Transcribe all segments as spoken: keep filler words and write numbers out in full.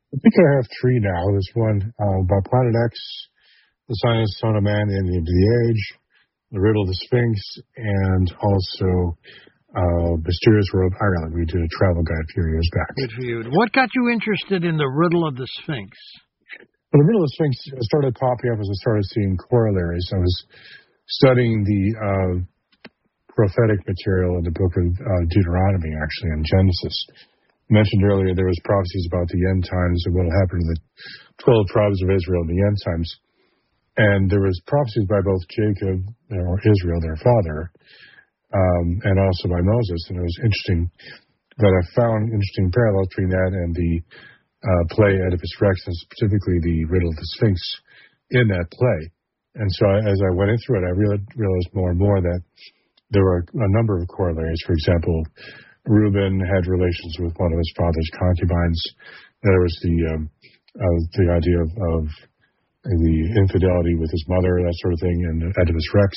I think I have three now. There's one uh, about Planet X, The Science, Son of Man, and the End of the Age, The Riddle of the Sphinx, and also uh, Mysterious World Ireland. We did a travel guide a few years back. Good for you. What got you interested in the Riddle of the Sphinx? Well, the Riddle of the Sphinx started popping up as I started seeing corollaries. I was studying the uh, prophetic material in the book of uh, Deuteronomy, actually, and Genesis. Mentioned earlier, there was prophecies about the end times and what will happen to the twelve tribes of Israel in the end times. And there was prophecies by both Jacob, or Israel, their father, um, and also by Moses. And it was interesting that I found interesting parallels between that and the uh, play Oedipus Rex, and specifically the Riddle of the Sphinx in that play. And so I, as I went in through it, I realized, realized more and more that there were a number of corollaries. For example, Reuben had relations with one of his father's concubines. There was the um, uh, the idea of, of the infidelity with his mother, that sort of thing, and Oedipus Rex.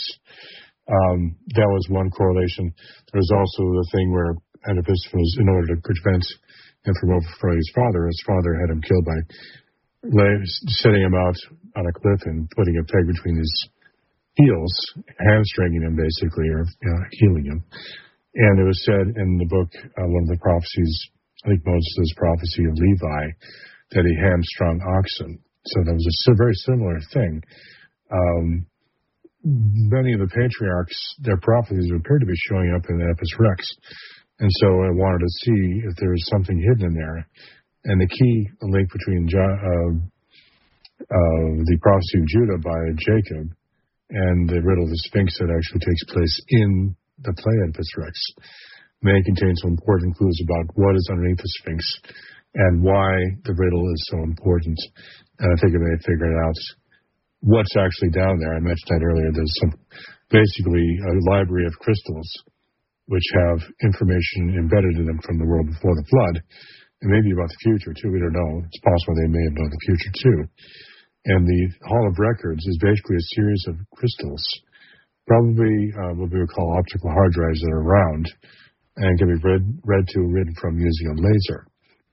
Um, that was one correlation. There was also the thing where Oedipus was, in order to prevent him from overthrowing his father, his father had him killed by lay, setting him out on a cliff and putting a peg between his heels, hamstringing him basically, or you know, healing him. And it was said in the book, uh, one of the prophecies, I think Moses' prophecy of Levi, that he hamstrung oxen. So that was a very similar thing. Um, many of the patriarchs, their prophecies appear to be showing up in Oedipus Rex. And so I wanted to see if there was something hidden in there. And the key link between jo- uh, uh, the prophecy of Judah by Jacob and the Riddle of the Sphinx that actually takes place in the play Oedipus Rex may contain some important clues about what is underneath the Sphinx and why the riddle is so important. And I think I may have figured out what's actually down there. I mentioned that earlier. There's some, basically a library of crystals which have information embedded in them from the world before the flood, and maybe about the future too. We don't know. It's possible they may have known the future too. And the Hall of Records is basically a series of crystals, probably uh, what we would call optical hard drives that are round and can be read, read to and written from using a laser.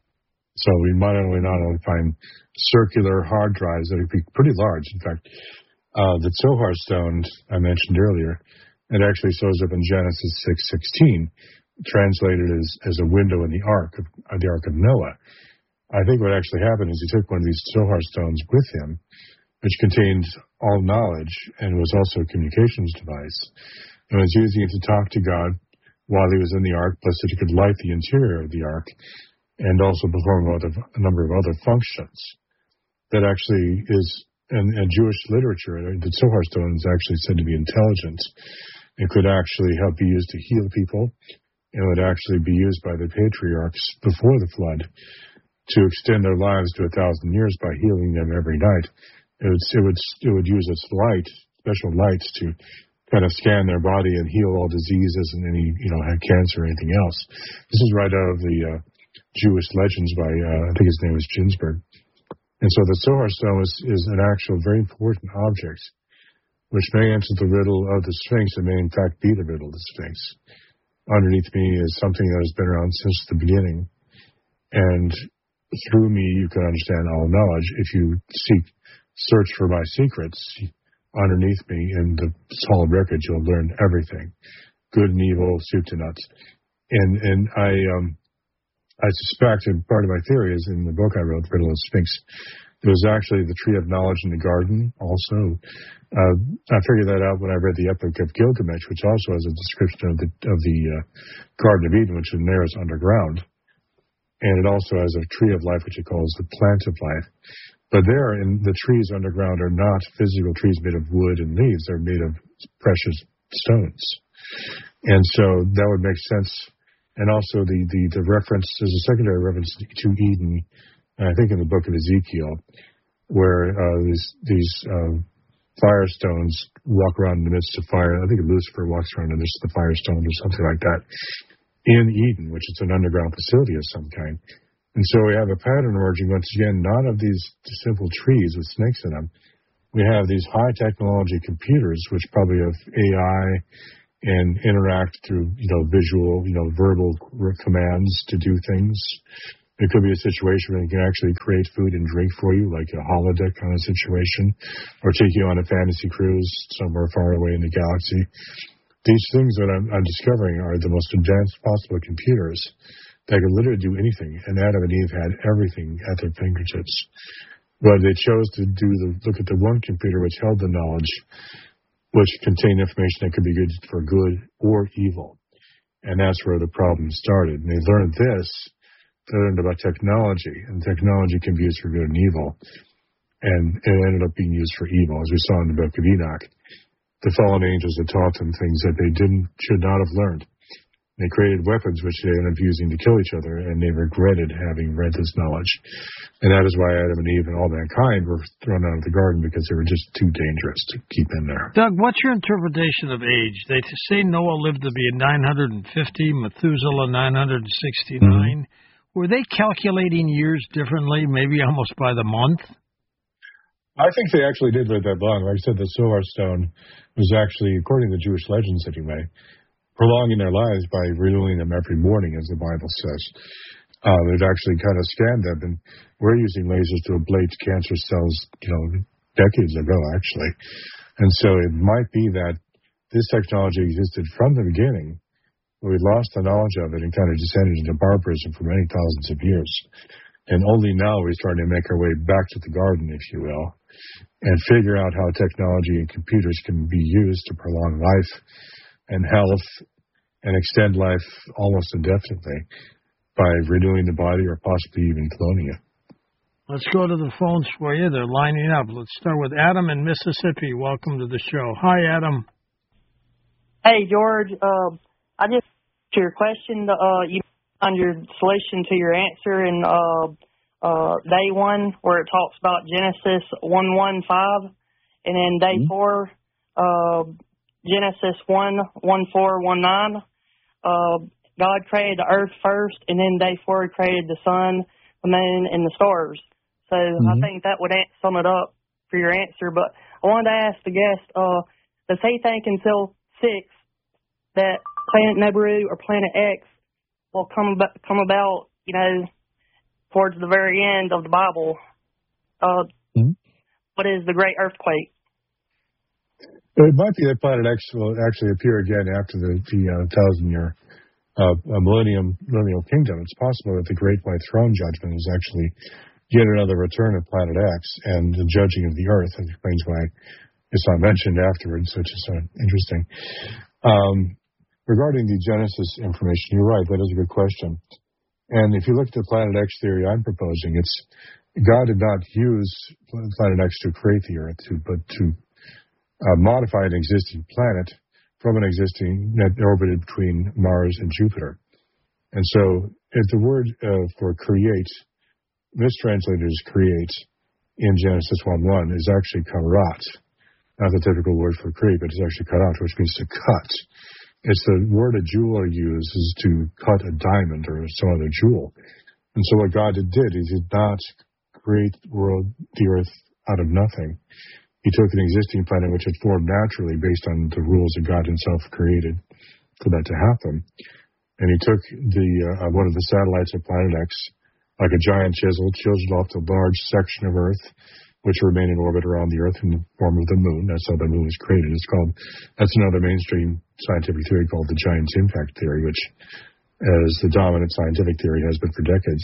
So we might only not only find circular hard drives that would be pretty large. In fact, uh, the Zohar stone I mentioned earlier, it actually shows up in Genesis six sixteen, translated as, as a window in the ark of uh, the Ark of Noah. I think what actually happened is he took one of these Zohar stones with him, which contained all knowledge and was also a communications device, and was using it to talk to God while he was in the ark, plus that he could light the interior of the ark and also perform other, a number of other functions. That actually is, in, in Jewish literature, the Zohar stone is actually said to be intelligent. It could actually help be used to heal people. It would actually be used by the patriarchs before the flood to extend their lives to a thousand years by healing them every night. It would, it would, it would use its light, special lights, to kind of scan their body and heal all diseases and any, you know, had cancer or anything else. This is right out of the uh, Jewish legends by, uh, I think his name was Ginsburg. And so the Zohar stone is, is an actual very important object, which may answer the riddle of the Sphinx and may in fact be the riddle of the Sphinx. Underneath me is something that has been around since the beginning. And through me, you can understand all knowledge. If you seek, search for my secrets, underneath me in the Hall of Records, you'll learn everything, good and evil, soup to nuts. And and I um, I suspect, and part of my theory is in the book I wrote, Riddle of the Sphinx, there was actually the tree of knowledge in the garden also. Uh, I figured that out when I read the Epic of Gilgamesh, which also has a description of the of the uh, Garden of Eden, which in there is underground. And it also has a tree of life, which it calls the plant of life. But there, in the trees underground are not physical trees made of wood and leaves. They're made of precious stones. And so that would make sense. And also the, the, the reference, there's a secondary reference to Eden, I think in the book of Ezekiel, where uh, these, these uh, fire stones walk around in the midst of fire. I think Lucifer walks around in the midst of the fire stones or something like that in Eden, which is an underground facility of some kind. And so we have a pattern emerging, once again, not of these simple trees with snakes in them. We have these high technology computers, which probably have A I and interact through, you know, visual, you know, verbal commands to do things. It could be a situation where it can actually create food and drink for you, like a holodeck kind of situation, or take you on a fantasy cruise somewhere far away in the galaxy. These things that I'm, I'm discovering are the most advanced possible computers that could literally do anything, and Adam and Eve had everything at their fingertips. But they chose to do the look at the one computer which held the knowledge, which contained information that could be good for good or evil. And that's where the problem started. And they learned this. They learned about technology, and technology can be used for good and evil. And it ended up being used for evil, as we saw in the book of Enoch. The fallen angels had taught them things that they didn't, should not have learned. They created weapons which they ended up using to kill each other, and they regretted having read this knowledge. And that is why Adam and Eve and all mankind were thrown out of the garden, because they were just too dangerous to keep in there. Doug, what's your interpretation of age? They say Noah lived to be nine hundred fifty, Methuselah nine hundred sixty-nine. Mm-hmm. Were they calculating years differently, maybe almost by the month? I think they actually did live that long. Like I said, the Solar Stone was actually, according to Jewish legends anyway, prolonging their lives by renewing them every morning, as the Bible says. Uh, they'd actually kind of scanned them, and we're using lasers to ablate cancer cells, you know, decades ago, actually. And so it might be that this technology existed from the beginning, but we lost the knowledge of it and kind of descended into barbarism for many thousands of years. And only now we're starting to make our way back to the garden, if you will, and figure out how technology and computers can be used to prolong life and health and extend life almost indefinitely by renewing the body or possibly even cloning it. Let's go to the phones for you. They're lining up. Let's start with Adam in Mississippi. Welcome to the show. Hi, Adam. Hey, George. Uh, I just to your question. Uh, you found your solution to your answer in uh, uh, day one, where it talks about Genesis one one five, and then day mm-hmm. four, uh, Genesis one one four one nine. Uh, God created the earth first, and then day four He created the sun, the moon, and the stars. So mm-hmm. I think that would sum it up for your answer. But I wanted to ask the guest, uh, does he think until six that Planet Nibiru or Planet X will come about, come about, you know, towards the very end of the Bible? Uh, mm-hmm. What is the Great Earthquake? It might be that Planet X will actually appear again after the, the uh, thousand-year uh, millennium millennial kingdom. It's possible that the Great White Throne Judgment is actually yet another return of Planet X and the judging of the Earth. That explains why it's not mentioned afterwards, which is uh, interesting. Um, regarding the Genesis information, you're right. That is a good question. And if you look at the Planet X theory I'm proposing, it's God did not use Planet X to create the Earth, to, but to uh, modify an existing planet from an existing that orbited between Mars and Jupiter. And so if the word uh, for create, mistranslated as create in Genesis one one, is actually karat. Not the typical word for create, but it's actually karat, which means to cut. It's the word a jeweler uses to cut a diamond or some other jewel. And so what God did, he did not create the world, the earth out of nothing. He took an existing planet which had formed naturally based on the rules that God himself created for that to happen. And he took the uh, one of the satellites of Planet X, like a giant chisel, chiseled off the large section of Earth, which remained in orbit around the Earth in the form of the moon. That's how the moon was created. It's called, that's another mainstream scientific theory called the giant impact theory, which is the dominant scientific theory, has been for decades.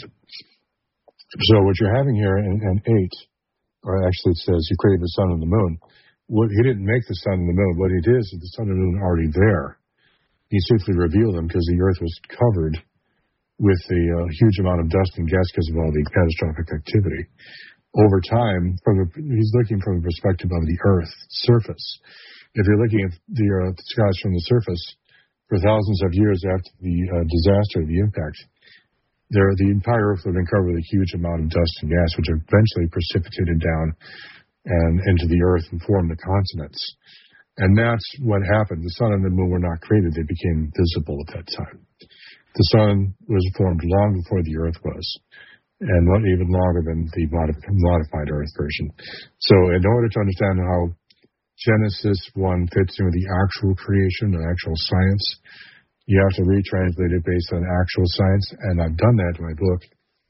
So what you're having here in, in eight, or actually it says he created the sun and the moon. What, he didn't make the sun and the moon. What he did is the sun and the moon are already there. He simply revealed them because the Earth was covered with a uh, huge amount of dust and gas because of all the catastrophic activity. Over time, from a, he's looking from the perspective of the Earth surface. If you're looking at the Earth skies from the surface, for thousands of years after the uh, disaster, the impact, there the entire Earth would have been covered with a huge amount of dust and gas, which eventually precipitated down and into the Earth and formed the continents. And that's what happened. The sun and the moon were not created; they became visible at that time. The sun was formed long before the Earth was, and not even longer than the modified Earth version. So in order to understand how Genesis one fits in with the actual creation, the actual science, you have to retranslate it based on actual science, and I've done that in my book,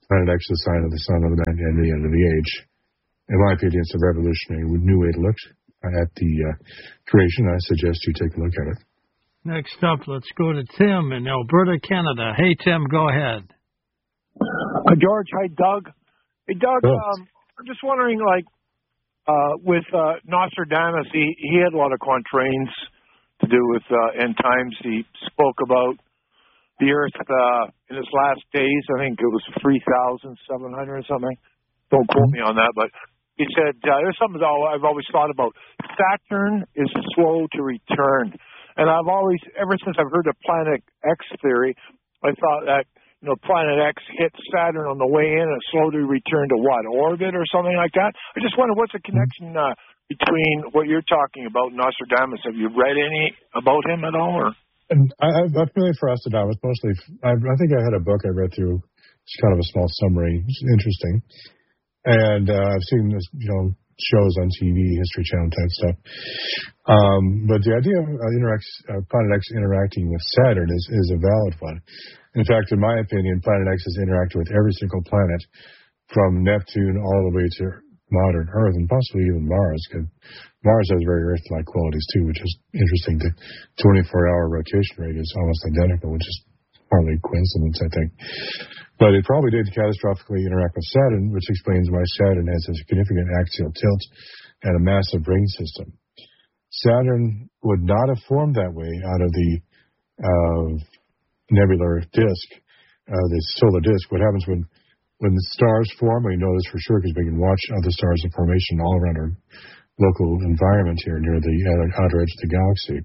Planet X is a sign of the sun of the man and the end of the age. In my opinion, it's a revolutionary new way to look at the uh, creation. I suggest you take a look at it. Next up, let's go to Tim in Alberta, Canada. Hey, Tim, go ahead. Uh, George, hi, Doug. Hey, Doug, oh. um, I'm just wondering, like, uh, with uh, Nostradamus, he, he had a lot of quatrains to do with uh, end times. He spoke about the Earth uh, in its last days. I think it was three thousand seven hundred or something. Don't quote me on that, but he said, uh, there's something that I've always thought about. Saturn is slow to return. And I've always, ever since I've heard the Planet X theory, I thought that, you know, Planet X hit Saturn on the way in and slowly returned to what, orbit or something like that? I just wonder what's the connection uh, between what you're talking about and Nostradamus. Have you read any about him at all? Or? And I, I'm familiar for Nostradamus, mostly. I, I think I had a book I read through. It's kind of a small summary. It's interesting. And uh, I've seen this, you know, shows on T V, History Channel type stuff. Um, but the idea of uh, interacts, uh, Planet X interacting with Saturn is, is a valid one. In fact, in my opinion, Planet X has interacted with every single planet from Neptune all the way to modern Earth and possibly even Mars. Because Mars has very Earth-like qualities too, which is interesting. The twenty-four hour rotation rate is almost identical, which is hardly coincidence, I think. But it probably did catastrophically interact with Saturn, which explains why Saturn has a significant axial tilt and a massive ring system. Saturn would not have formed that way out of the uh, nebular disk, uh, the solar disk. What happens when, when the stars form, we know this for sure because we can watch other stars in formation all around our local environment here near the outer edge of the galaxy.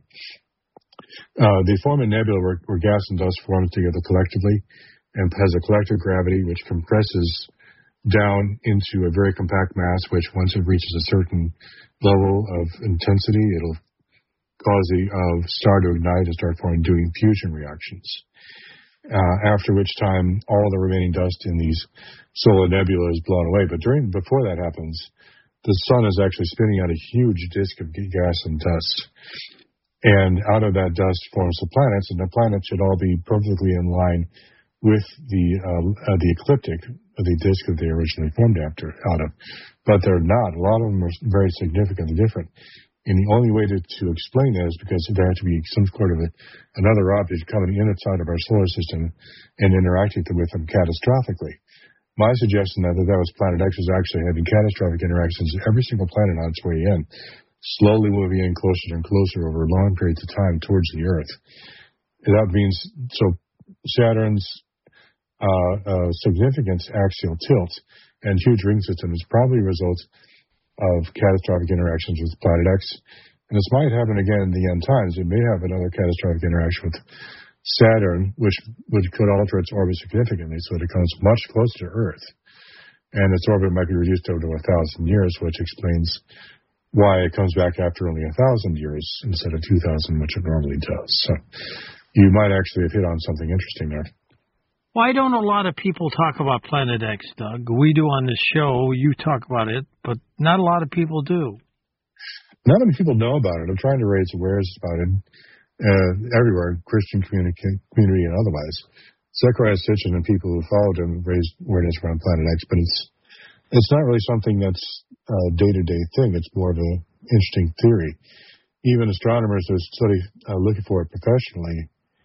Uh, they form a nebula where, where gas and dust forms together collectively and has a collective gravity which compresses down into a very compact mass, which once it reaches a certain level of intensity, it'll cause the uh, star to ignite and start forming, doing fusion reactions. Uh, after which time, all the remaining dust in these solar nebula is blown away. But during before that happens, the sun is actually spinning out a huge disk of gas and dust. And out of that dust forms the planets, and the planets should all be perfectly in line with the uh, uh, the ecliptic, the disk that they originally formed after out of. But they're not. A lot of them are very significantly different. And the only way to, to explain that is because there has to be some sort of a, another object coming inside of our solar system and interacting with them catastrophically. My suggestion that that was Planet X is actually having catastrophic interactions with every single planet on its way in, slowly moving in closer and closer over long periods of time towards the Earth. And that means, so Saturn's uh, uh, significant axial tilt and huge ring system is probably a result of catastrophic interactions with Planet X. And this might happen again in the end times. It may have another catastrophic interaction with Saturn, which, which could alter its orbit significantly so that it comes much closer to Earth. And its orbit might be reduced over to a thousand years, which explains why it comes back after only a thousand years instead of two thousand, which it normally does. So you might actually have hit on something interesting there. Why don't a lot of people talk about Planet X, Doug? We do on this show. You talk about it, but not a lot of people do. Not many people know about it. I'm trying to raise awareness about it uh, everywhere, Christian community, community and otherwise. Zecharia Sitchin and people who followed him raised awareness around Planet X, but it's it's not really something that's a day-to-day thing. It's more of an interesting theory. Even astronomers who study uh, looking for it professionally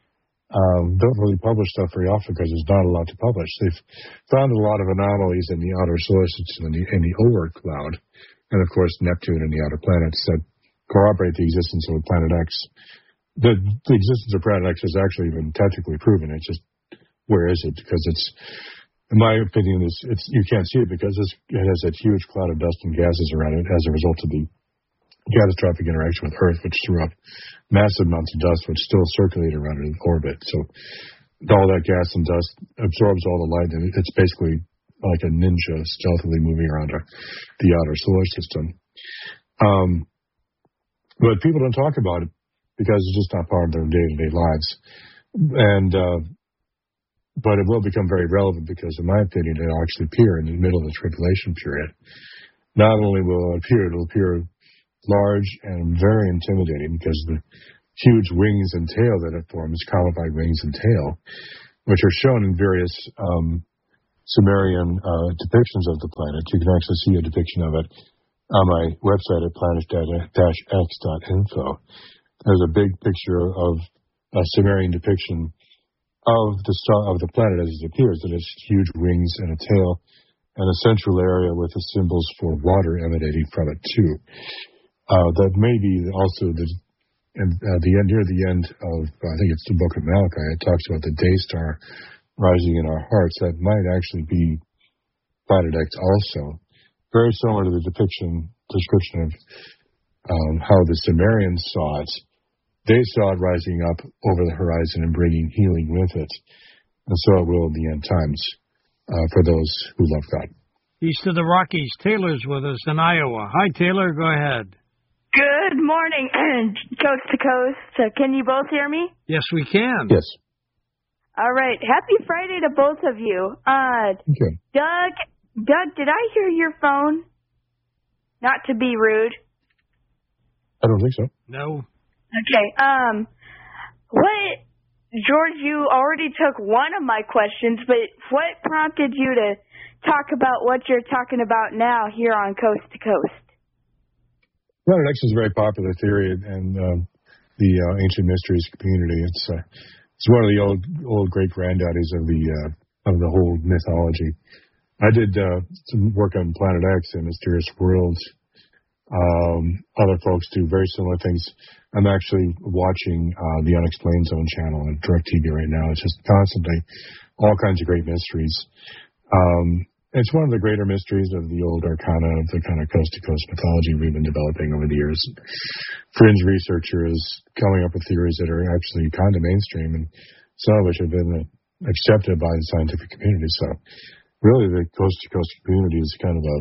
um, don't really publish stuff very often because there's not a lot to publish. They've found a lot of anomalies in the outer solar system and the, in the Oort cloud, and of course Neptune and the outer planets that corroborate the existence of Planet X. The, the existence of Planet X has actually been technically proven. It's just, where is it? Because it's, in my opinion, it's, it's you can't see it because it's, it has that huge cloud of dust and gases around it as a result of the catastrophic interaction with Earth, which threw up massive amounts of dust, which still circulate around it in orbit. So all that gas and dust absorbs all the light, and it's basically like a ninja stealthily moving around our, the outer solar system. Um, but people don't talk about it because it's just not part of their day-to-day lives. And uh, but it will become very relevant because, in my opinion, it'll actually appear in the middle of the tribulation period. Not only will it appear, it'll appear large and very intimidating because of the huge wings and tail that it forms, comet-like wings and tail, which are shown in various um, Sumerian uh, depictions of the planet. You can actually see a depiction of it on my website at planet dash x dot info. There's a big picture of a Sumerian depiction of the star, of the planet as it appears. It has huge wings and a tail, and a central area with the symbols for water emanating from it too. Uh, that may be also the and uh, the end near the end of I think it's the Book of Malachi. It talks about the day star rising in our hearts. That might actually be Planet X also. Very similar to the depiction description of um, how the Sumerians saw it. They saw it rising up over the horizon and bringing healing with it, and so it will in the end times uh, for those who love God. East of the Rockies, Taylor's with us in Iowa. Hi, Taylor. Go ahead. Good morning, coast to coast. Uh, can you both hear me? Yes, we can. Yes. All right. Happy Friday to both of you. Uh, okay. Doug, Doug, did I hear your phone? Not to be rude. I don't think so. No. Okay. Um, what, George? You already took one of my questions, but what prompted you to talk about what you're talking about now here on Coast to Coast? Planet X is a very popular theory, and uh, the uh, ancient mysteries community. It's uh, it's one of the old old great granddaddies of the uh, of the whole mythology. I did uh, some work on Planet X and Mysterious Worlds. Um, other folks do very similar things. I'm actually watching uh, the Unexplained Zone channel on DirecTV right now. It's just constantly all kinds of great mysteries. Um, It's one of the greater mysteries of the old arcana of the kind of coast-to-coast mythology we've been developing over the years. Fringe researchers coming up with theories that are actually kind of mainstream, and some of which have been accepted by the scientific community. So really the coast-to-coast community is kind of a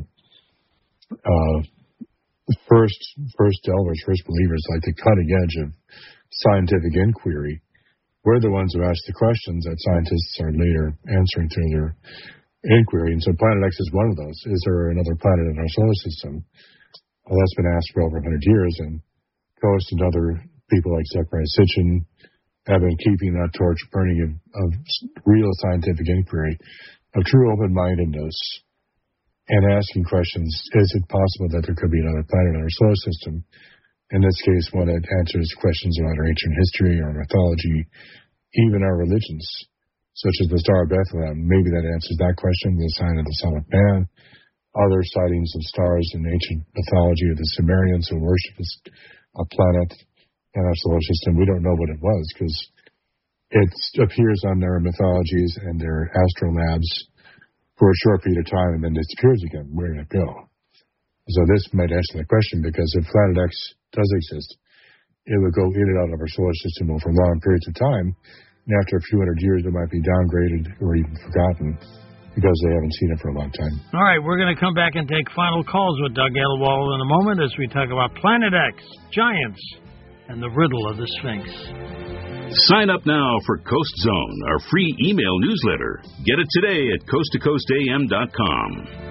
uh, first first delvers, first believers, like the cutting edge of scientific inquiry. We're the ones who ask the questions that scientists are later answering through their inquiry, and so Planet X is one of those. Is there another planet in our solar system? Well, that's been asked for over one hundred years, and Coast and other people like Zecharia Sitchin have been keeping that torch burning of, of real scientific inquiry, of true open-mindedness, and asking questions. Is it possible that there could be another planet in our solar system? In this case, one that answers questions about our ancient history, our mythology, even our religions, such as the Star of Bethlehem. Maybe that answers that question, the sign of the Son of Man. Other sightings of stars in ancient mythology of the Sumerians who worship a planet in our solar system. We don't know what it was because it appears on their mythologies and their astral labs for a short period of time and then disappears again. Where did it go? So this might answer the question, because if Planet X does exist, it would go in and out of our solar system over long periods of time. And after a few hundred years, it might be downgraded or even forgotten because they haven't seen it for a long time. All right, we're going to come back and take final calls with Doug Elwald in a moment as we talk about Planet X, giants, and the riddle of the Sphinx. Sign up now for Coast Zone, our free email newsletter. Get it today at coast to coast a m dot com.